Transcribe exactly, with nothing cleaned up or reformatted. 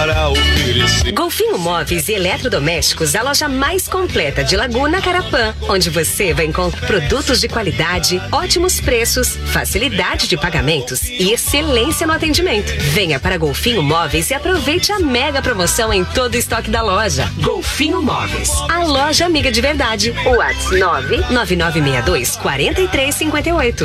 para oferecer. Golfinho Móveis e Eletrodomésticos, a loja mais completa de Laguna Carapã, onde você vai encontrar produtos de qualidade, ótimos preços, facilidade de pagamentos e excelência no atendimento. Venha para Golfinho Móveis e aproveite a mega promoção em todo o estoque da loja. Golfinho Móveis, a loja amiga de verdade. WhatsApp nove nove nove seis dois quatro três cinco oito.